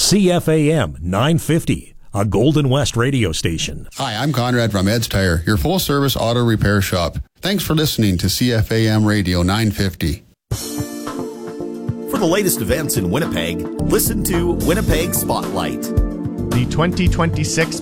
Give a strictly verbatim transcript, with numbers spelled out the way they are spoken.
C F A M nine fifty, a Golden West radio station. Hi, I'm Conrad from Ed's Tire, your full-service auto repair shop. Thanks for listening to C F A M Radio nine fifty. For the latest events in Winnipeg, listen to Winnipeg Spotlight. The twenty twenty-six